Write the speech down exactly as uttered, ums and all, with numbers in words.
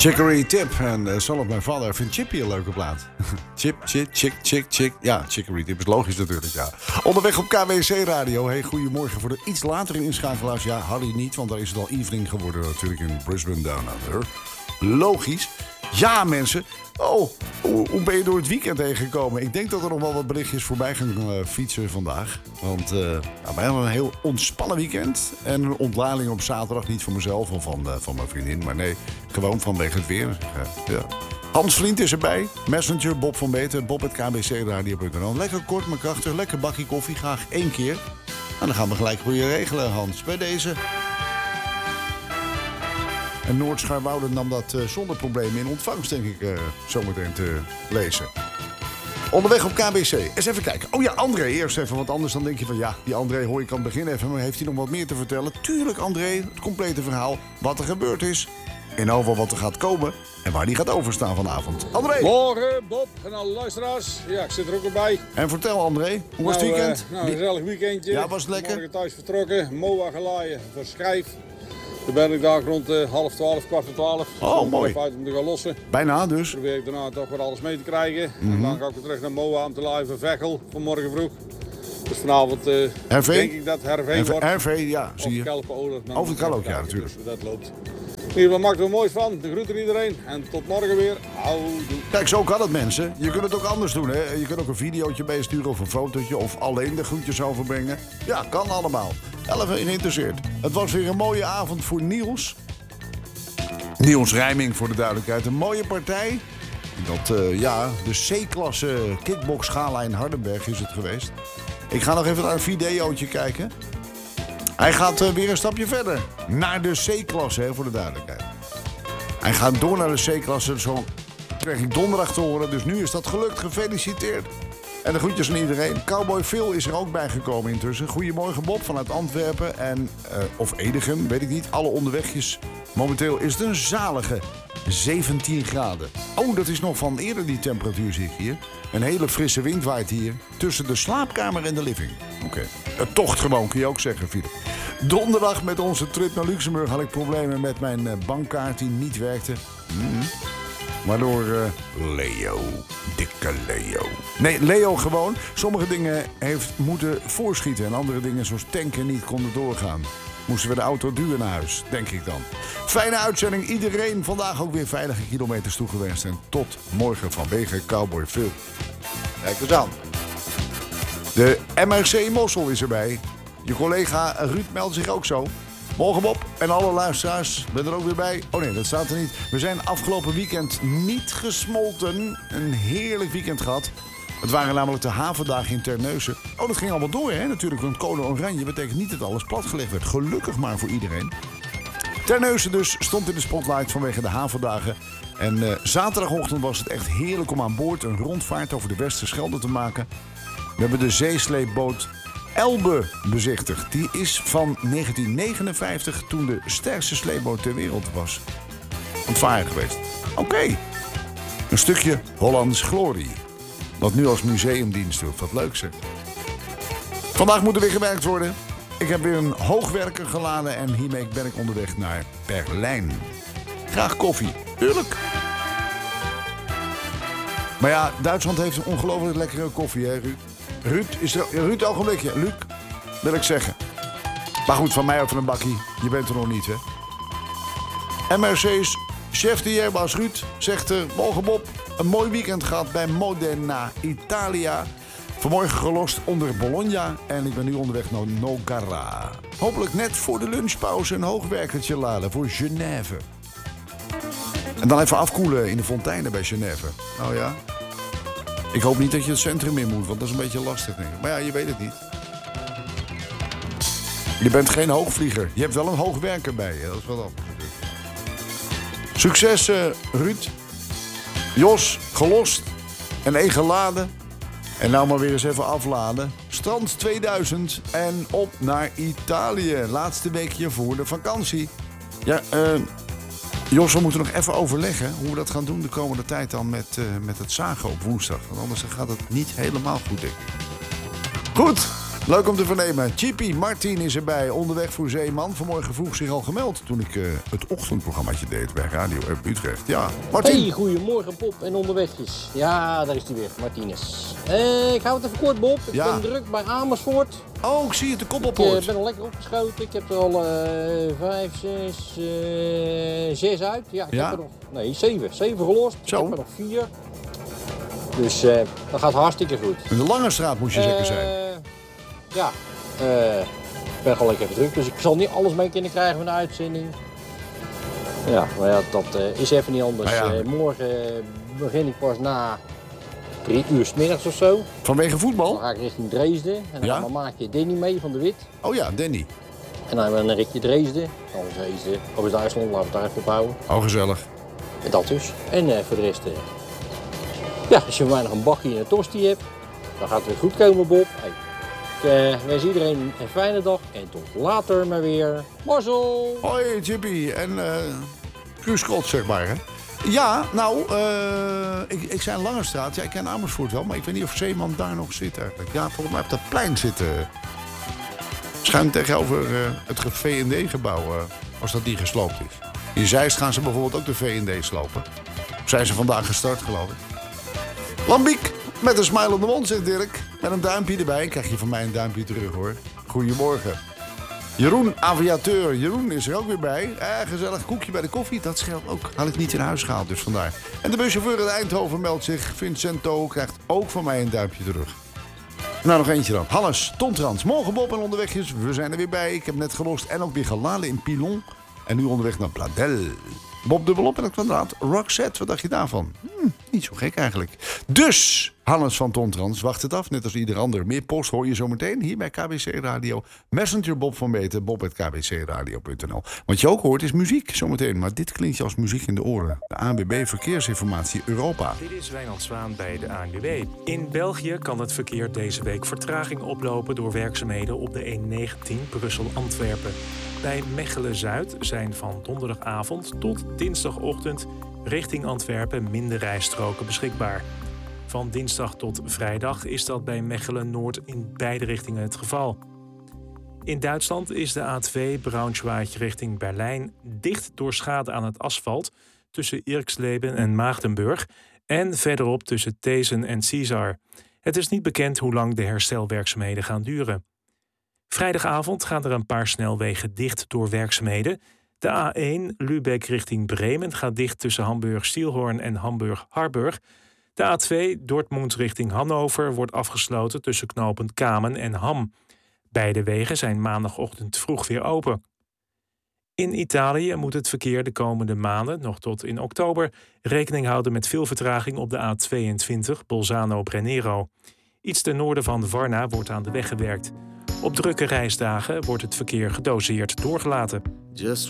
Chicory Tip en uh, Son of My Father. Vindt Chippy een leuke plaat? Chip, chip, chick, chick, chick. Ja, Chicory Tip is logisch natuurlijk, ja. Onderweg op K W C Radio. Hey, goedemorgen voor de iets latere inschakelaars. Ja, Harry niet, want daar is het al evening geworden natuurlijk in Brisbane Down Under. Logisch. Ja, mensen. Oh, hoe, hoe ben je door het weekend heen gekomen? Ik denk dat er nog wel wat berichtjes voorbij gaan uh, fietsen vandaag. Want uh, nou, wij hebben een heel ontspannen weekend. En een ontlading op zaterdag. Niet van mezelf of van, uh, van mijn vriendin. Maar nee, gewoon vanwege het weer. Uh, ja. Hans Vriend is erbij. Messenger, Bob van Beter. Bob het K B C Radio punt n l. Lekker kort maar krachtig. Lekker bakje koffie. Graag één keer. En dan gaan we gelijk voor je regelen, Hans. Bij deze... En Noord-Scharwoude nam dat uh, zonder problemen in ontvangst, denk ik, uh, zometeen te lezen. Onderweg op K B C. Eens even kijken. Oh ja, André, eerst even. Want anders dan denk je van ja, die André hoor ik aan het begin even. Maar heeft hij nog wat meer te vertellen? Tuurlijk, André, het complete verhaal. Wat er gebeurd is. En over wat er gaat komen. En waar die gaat overstaan vanavond. André! Morgen, Bob en alle luisteraars. Ja, ik zit er ook weer bij. En vertel, André, hoe was het nou, weekend? Uh, nou, een gezellig weekendje. Ja, was het lekker? Morgen thuis vertrokken. M O A gelaaien voor Schijf. Dan ben ik daar rond uh, half twaalf, kwart voor twaalf. Oh, mooi. Uit om te gaan lossen. Bijna dus. Dan probeer ik daarna toch weer alles mee te krijgen. Mm-hmm. En dan ga ik weer terug naar M O A om te laaien voor Veghel van morgen vroeg. Dus vanavond uh, R V? denk ik dat Herveen wordt. R V, ja, zie je. Of Kelpen-Oler. Of het kan ook, ja, natuurlijk. Dus dat loopt. In ieder geval maakt er moois van. De groeten iedereen. En tot morgen weer. Houdoe. Kijk, zo kan het, mensen. Je kunt het ook anders doen, hè. Je kunt ook een videootje bijsturen of een fotootje. Of alleen de groetjes overbrengen. Ja, kan allemaal. elf geïnteresseerd. Het was weer een mooie avond voor Niels. Niels Rijming, voor de duidelijkheid. Een mooie partij. Dat, uh, ja, de C-klasse kickbox-gala in Hardenberg is het geweest. Ik ga nog even naar een videootje kijken. Hij gaat uh, weer een stapje verder. Naar de C-klasse, hè, voor de duidelijkheid. Hij gaat door naar de C-klasse. Zo krijg ik donderdag te horen. Dus nu is dat gelukt. Gefeliciteerd. En de groetjes aan iedereen. Cowboy Phil is er ook bij gekomen intussen. Goedemorgen, Bob, vanuit Antwerpen. En, uh, of Edegem, weet ik niet. Alle onderwegjes. Momenteel is het een zalige zeventien graden. Oh, dat is nog van eerder die temperatuur, zie ik hier. Een hele frisse wind waait hier. Tussen de slaapkamer en de living. Oké. Okay. Een tocht gewoon, kun je ook zeggen, Philip. Donderdag met onze trip naar Luxemburg had ik problemen met mijn uh, bankkaart die niet werkte. Mm. Waardoor uh, Leo, dikke Leo. Nee, Leo gewoon. Sommige dingen heeft moeten voorschieten. En andere dingen zoals tanken niet konden doorgaan. Moesten we de auto duwen naar huis, denk ik dan. Fijne uitzending. Iedereen vandaag ook weer veilige kilometers toegewenst. En tot morgen vanwege Cowboy Phil. Kijk eens aan. De M R C Mossel is erbij. Je collega Ruud meldt zich ook zo. Morgen Bob en alle luisteraars. Ben er ook weer bij. Oh nee, dat staat er niet. We zijn afgelopen weekend niet gesmolten. Een heerlijk weekend gehad. Het waren namelijk de havendagen in Terneuzen. Oh, dat ging allemaal door, hè? Natuurlijk, want code oranje betekent niet dat alles platgelegd werd. Gelukkig maar voor iedereen. Terneuzen dus stond in de spotlight vanwege de havendagen. En uh, zaterdagochtend was het echt heerlijk om aan boord een rondvaart over de Westerschelde te maken. We hebben de zeesleepboot Elbe bezichtigd. Die is van negentien negenenvijftig, toen de sterkste sleepboot ter wereld was. Ontvaren geweest. Oké. Okay. Een stukje Hollands glorie. Wat nu als museumdienst doet. Wat leuk zeg. Vandaag moet er weer gewerkt worden. Ik heb weer een hoogwerker geladen en hiermee ben ik onderweg naar Berlijn. Graag koffie. Tuurlijk. Maar ja, Duitsland heeft een ongelooflijk lekkere koffie, hè, Ruud? Ruud, is er... Ruud, ogenblikje. Luc, wil ik zeggen. Maar goed, van mij over een bakkie. Je bent er nog niet, hè? M R C's chef de Airbus Ruud zegt er... Morgen Bob, een mooi weekend gehad bij Modena, Italia. Vanmorgen gelost onder Bologna en ik ben nu onderweg naar Nogara. Hopelijk net voor de lunchpauze een hoogwerkertje laden voor Genève. En dan even afkoelen in de fonteinen bij Genève. Oh ja? Ik hoop niet dat je het centrum in moet, want dat is een beetje lastig, denk ik. Maar ja, je weet het niet. Je bent geen hoogvlieger. Je hebt wel een hoogwerker bij je. Dat is wel anders natuurlijk. Succes, uh, Ruud. Jos, gelost. En één geladen. En nou maar weer eens even afladen. Strand tweeduizend en op naar Italië. Laatste weekje voor de vakantie. Ja, eh... Uh, Jos, we moeten nog even overleggen hoe we dat gaan doen de komende tijd dan met, uh, met het zagen op woensdag. Want anders gaat het niet helemaal goed, denk ik. Goed, Leuk om te vernemen. Chippy Martin is erbij, onderweg voor Zeeman. Vanmorgen vroeg zich al gemeld toen ik uh, het ochtendprogrammaatje deed bij Radio Utrecht. Ja, Martin. Hey, goedemorgen Bob en onderwegjes. Ja, daar is hij weer, Martinez. Uh, ik hou het even kort, Bob. Ik ja. ben druk bij Amersfoort. Oh, ik zie het, de kop op Ik uh, hoort. ben al lekker opgeschoten. Ik heb er al uh, vijf, zes, uh, zes uit. Ja, ik ja? heb er nog... Nee, zeven. Zeven gelost. Zo. Ik heb er nog vier. Dus uh, dat gaat hartstikke goed. In de Lange Straat moest je uh, zeker zijn. Ja. Uh, ik ben gewoon lekker even druk. Dus ik zal niet alles mee kunnen krijgen van de uitzending. Ja, maar ja, dat uh, is even niet anders. Ah, ja. uh, morgen uh, begin ik pas na drie uur 's middags of zo. Vanwege voetbal? Dan ga ik richting Dresden. En dan ja? gaat mijn maatje Danny mee van de Wit. Oh ja, Danny. En dan hebben we een ritje Dresden. Anders Dresden. Of is Duitsland, laten we het daar even op houden. Oh, gezellig. En dat dus. En uh, voor de rest... Uh, ja, als je voor mij nog een bakje en een tosti hebt, dan gaat het weer goed komen, Bob. Hey. Ik uh, wens iedereen een fijne dag. En tot later maar weer. Marcel! Hoi, Chippy. En uh, Guus Kot, zeg maar, hè. Ja, nou, uh, ik, ik zei Lange Straat. Ja, ik ken Amersfoort wel, maar ik weet niet of Zeeman daar nog zit eigenlijk. Ja, volgens mij op dat plein zitten. Schuin tegenover uh, het V en D-gebouw, uh, als dat die gesloopt is. In Zeist gaan ze bijvoorbeeld ook de V en D slopen. Zijn ze vandaag gestart, geloof ik. Lambiek, met een smile op de mond, zegt Dirk. Met een duimpje erbij. Krijg je van mij een duimpje terug, hoor. Goedemorgen. Jeroen, aviateur. Jeroen is er ook weer bij. Eh, gezellig koekje bij de koffie, dat scheelt ook. Had ik niet in huis gehaald, dus vandaar. En de buschauffeur uit Eindhoven meldt zich. Vincento krijgt ook van mij een duimpje terug. Nou, nog eentje dan. Hannes, Tontrans. Morgen Bob en onderwegjes. We zijn er weer bij. Ik heb net gelost en ook weer geladen in Pilon. En nu onderweg naar Pladel. Bob dubbelop in het kwadraat. Roxette, wat dacht je daarvan? Hm, niet zo gek eigenlijk. Dus, Hannes van Tontrans, wacht het af. Net als ieder ander. Meer post hoor je zo meteen hier bij K B C Radio. Messenger Bob van Beeten, bob at k b c radio punt n l. Wat je ook hoort is muziek zometeen. Maar dit klinkt je als muziek in de oren. De A N W B Verkeersinformatie Europa. Dit is Wijnand Zwaan bij de A N W B. In België kan het verkeer deze week vertraging oplopen door werkzaamheden op de N negentien Brussel-Antwerpen. Bij Mechelen-Zuid zijn van donderdagavond tot dinsdagochtend richting Antwerpen minder rijstroken beschikbaar. Van dinsdag tot vrijdag is dat bij Mechelen-Noord in beide richtingen het geval. In Duitsland is de A twee Braunschweig richting Berlijn dicht door schade aan het asfalt tussen Irksleben en Maagdenburg en verderop tussen Theesen en Caesar. Het is niet bekend hoe lang de herstelwerkzaamheden gaan duren. Vrijdagavond gaan er een paar snelwegen dicht door werkzaamheden. De A één Lübeck richting Bremen gaat dicht tussen Hamburg-Stielhorn en Hamburg-Harburg. De A twee Dortmund richting Hannover wordt afgesloten tussen knooppunt Kamen en Ham. Beide wegen zijn maandagochtend vroeg weer open. In Italië moet het verkeer de komende maanden, nog tot in oktober, rekening houden met veel vertraging op de A tweeëntwintig Bolzano-Brennero. Iets ten noorden van Varna wordt aan de weg gewerkt. Op drukke reisdagen wordt het verkeer gedoseerd doorgelaten. Just